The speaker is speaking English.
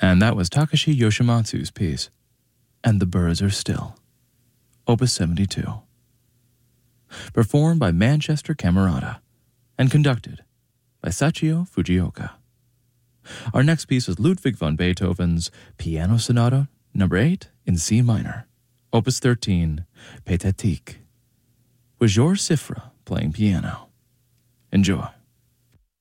And that was Takashi Yoshimatsu's piece, And the Birds Are Still, Opus 72. Performed by Manchester Camerata and conducted by Sachio Fujioka. Our next piece is Ludwig van Beethoven's Piano Sonata No. 8 in C minor, Opus 13, Pathétique, with Georges Siffre playing piano. Enjoy.